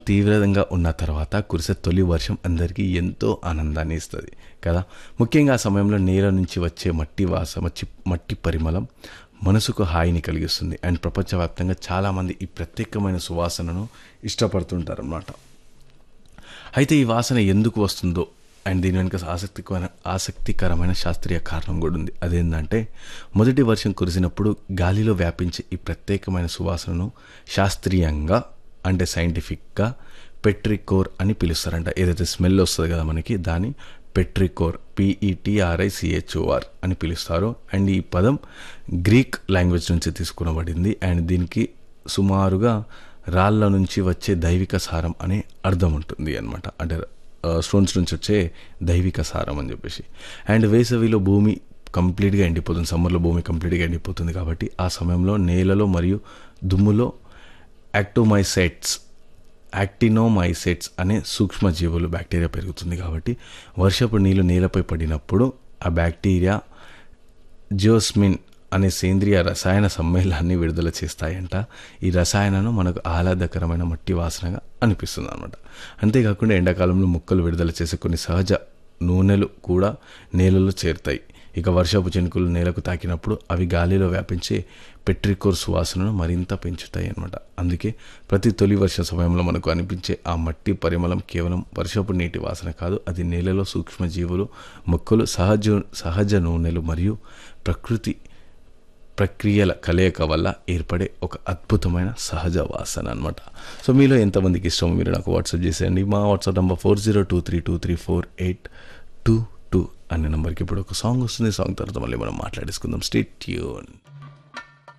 తీవ్రంగా ఉన్న తర్వాత కురిసే తొలి వర్షం అందరికీ ఎంతో ఆనందాన్ని ఇస్తుంది కదా. ముఖ్యంగా ఆ సమయంలో నేల నుంచి వచ్చే మట్టి వాసన మట్టి పరిమళం మనసుకు హాయిని కలిగిస్తుంది. అండ్ ప్రపంచవ్యాప్తంగా చాలామంది ఈ ప్రత్యేకమైన సువాసనను ఇష్టపడుతుంటారు అన్నమాట. అయితే ఈ వాసన ఎందుకు వస్తుందో అండ్ దీని వెనుక ఆసక్తికరమైన శాస్త్రీయ కారణం కూడా ఉంది. అదేంటంటే మొదటి వర్షం కురిసినప్పుడు గాలిలో వ్యాపించే ఈ ప్రత్యేకమైన సువాసనను శాస్త్రీయంగా అంటే సైంటిఫిక్గా పెట్రికోర్ అని పిలుస్తారంట. ఏదైతే స్మెల్ వస్తుంది కదా మనకి, దాన్ని పెట్రికోర్ PETRICHOR అని పిలుస్తారు. అండ్ ఈ పదం గ్రీక్ లాంగ్వేజ్ నుంచి తీసుకునబడింది. అండ్ దీనికి సుమారుగా రాళ్ళ నుంచి వచ్చే దైవిక సారం అనే అర్థం ఉంటుంది అనమాట. అంటే స్టోన్స్ నుంచి వచ్చే దైవిక సారం అని చెప్పేసి. అండ్ వేసవిలో భూమి కంప్లీట్గా ఎండిపోతుంది, సమ్మర్లో భూమి కంప్లీట్గా ఎండిపోతుంది కాబట్టి ఆ సమయంలో నేలలో మరియు దుమ్ములో యాక్టినోమైసెట్స్ అనే సూక్ష్మజీవులు బ్యాక్టీరియా పెరుగుతుంది. కాబట్టి వర్షపు నీళ్ళు నేలపై పడినప్పుడు ఆ బ్యాక్టీరియా జియోస్మిన్ అనే సేంద్రియ రసాయన సమ్మేళనాన్ని విడుదల చేస్తాయంట. ఈ రసాయనను మనకు ఆహ్లాదకరమైన మట్టి వాసనగా అనిపిస్తుంది అనమాట. అంతేకాకుండా ఎండాకాలంలో మొక్కలు విడుదల చేసే కొన్ని సహజ నూనెలు కూడా నేలలో చేరుతాయి. ఇక వర్షపు చినుకులు నేలకు తాకినప్పుడు అవి గాలిలో వ్యాపించే పెట్రికోర్ సువాసనను మరింత పెంచుతాయి అన్నమాట. అందుకే ప్రతి తొలి వర్ష సమయంలో మనకు అనిపించే ఆ మట్టి పరిమళం కేవలం వర్షపు నీటి వాసన కాదు, అది నేలలో సూక్ష్మజీవులు, మొక్కలు, సహజ నూనెలు మరియు ప్రకృతి ప్రక్రియల కలయిక వల్ల ఏర్పడే ఒక అద్భుతమైన సహజ వాసన అనమాట. సో మీలో ఎంతమందికి ఇష్టమో మీరు నాకు వాట్సాప్ చేసేయండి. మా వాట్సాప్ నెంబర్ 4023234822 అనే నెంబర్కి ఇప్పుడు ఒక సాంగ్ వస్తుంది. సాంగ్ తర్వాత మళ్ళీ మనం మాట్లాడేసుకుందాం. Stay tune.